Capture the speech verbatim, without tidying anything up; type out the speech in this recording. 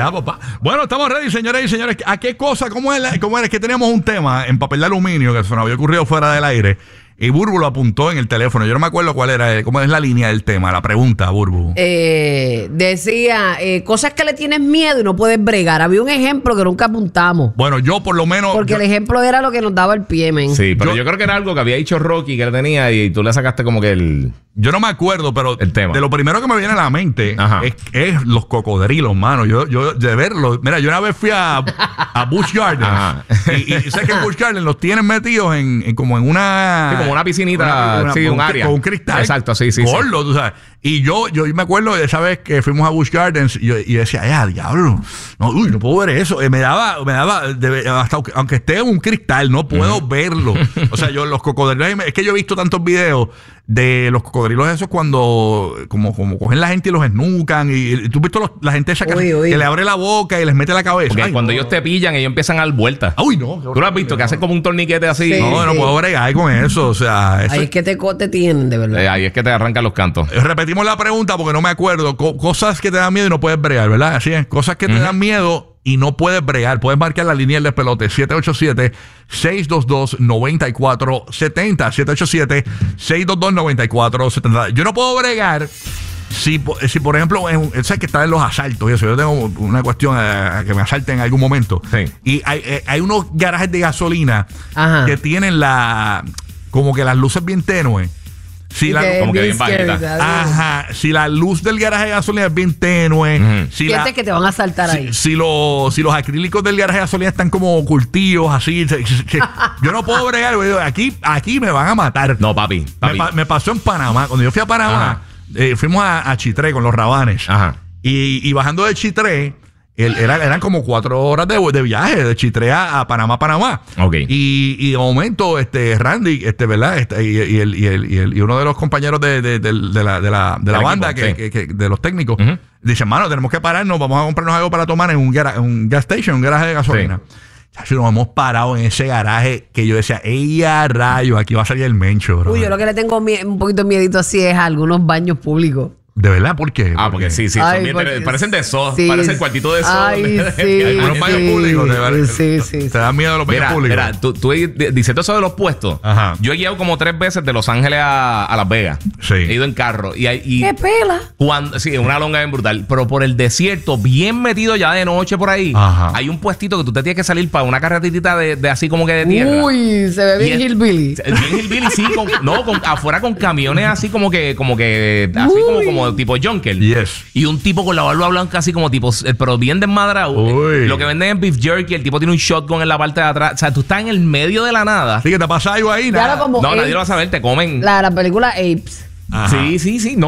ya, papá. Bueno, estamos ready, señores y señores. ¿A qué cosa? ¿Cómo es, la, cómo es que teníamos un tema en papel de aluminio que se nos había ocurrido fuera del aire? Y Burbu lo apuntó en el teléfono. Yo no me acuerdo cuál era, cómo es la línea del tema, la pregunta, Burbu. Eh, decía, eh, cosas que le tienes miedo y no puedes bregar. Había un ejemplo que nunca apuntamos. Bueno, yo por lo menos... Porque yo, el ejemplo era lo que nos daba el pie, men. Sí, pero yo, yo creo que era algo que había dicho Rocky que él tenía y tú le sacaste como que el... Yo no me acuerdo, pero el tema. De lo primero que me viene a la mente es, es los cocodrilos, mano. Yo, yo de verlos... Mira, yo una vez fui a, a Busch Gardens y, y sé que en Busch Gardens los tienen metidos en, en como en una... Sí, como una piscinita, una, una, sí, un, un área. Con un cristal. Exacto, sí, sí. Gordo, sí. tú sabes. Y yo, yo me acuerdo de esa vez que fuimos a Busch Gardens y yo, y yo decía, ¡ay, diablo! No, uy, no puedo ver eso. Y me daba, me daba de, hasta aunque esté en un cristal, no puedo uh-huh. verlo. O sea, yo los cocodrilos... Es que yo he visto tantos videos de los cocodrilos esos cuando como, como cogen la gente y los esnucan y, y tú has visto los, la gente esa que, uy, uy. que le abre la boca y les mete la cabeza. Porque Ay, cuando no. ellos te pillan, ellos empiezan a dar vueltas. Uy, no. Tú lo has visto, que hacen como un torniquete así. Sí, no, sí. no puedo bregar con eso. O sea, eso ahí es que te, te tienen, de verdad. Eh, ahí es que te arrancan los cantos. Repetimos la pregunta porque no me acuerdo. Co- cosas que te dan miedo y no puedes bregar, ¿verdad? Así es. Cosas que uh-huh. te dan miedo y no puedes bregar. Puedes marcar la línea del despelote siete ocho siete, seis dos dos, nueve cuatro siete cero. siete ocho siete, seis dos dos, nueve cuatro siete cero. Yo no puedo bregar si, si por ejemplo, sabes que está en los asaltos y eso. Yo tengo una cuestión a, a que me asalten en algún momento. Sí. Y hay, hay unos garajes de gasolina Ajá. que tienen la como que las luces bien tenues. Si la, que como que bien bajita. Ajá. Si la luz del garaje de gasolina es bien tenue. Uh-huh. Si Sientes la, que te van a saltar si, ahí. Si, lo, si los acrílicos del garaje de gasolina están como curtidos, así. Se, se, se, yo no puedo bregar. Aquí, aquí me van a matar. No, papi. papi. Me, me pasó en Panamá. Cuando yo fui a Panamá, eh, fuimos a, a Chitré con los Rabanes. Ajá. Y, y bajando de Chitré. El, era, eran como cuatro horas de, de viaje de Chitré a, a Panamá, Panamá. Okay. Y, y de momento, este, Randy, este, ¿verdad? Este, y, y, el, y, el, y, el, y uno de los compañeros de, de, de, de la, de la, de la banda, equipo, que, sí. que, que, de los técnicos, uh-huh. dice, mano, tenemos que pararnos, vamos a comprarnos algo para tomar en un, gara, un gas station, un garaje de gasolina. Sí. Nos hemos parado en ese garaje que yo decía, ¡ella rayo! Aquí va a salir el mencho, bro. Uy, yo lo que le tengo mie- un poquito miedito así es a algunos baños públicos. ¿De verdad? ¿Por qué? Ah, porque sí, sí. Ay, son bien porque, parecen de eso. Sí, parecen cuartito de eso. Ay, sí. Algunos baños sí, públicos. Te, sí, sí, sí. te dan miedo a los baños mira, públicos. Mira, tú, tú diciendo eso de los puestos. Ajá. Yo he guiado como tres veces de Los Ángeles a, a Las Vegas. Sí. He ido en carro. Y, y ¡qué pela! Cuando, sí, una longa bien brutal. Pero por el desierto, bien metido ya de noche por ahí, Ajá. hay un puestito que tú te tienes que salir para una carreterita de, de así como que de tierra. Uy, se ve bien hillbilly. Bien hillbilly, sí. Con, no, con, afuera con camiones así como que, como que, así como, como tipo junker. Yes. Y un tipo con la barba blanca así como tipo, pero bien desmadrado. Uy. Lo que venden es beef jerky, el tipo tiene un shotgun en la parte de atrás. O sea, tú estás en el medio de la nada. Así que te pasa algo ahí, Claro, nada. como No, Apes, nadie lo va a saber, te comen. La, la película Apes. Ajá. Sí, sí, sí. No.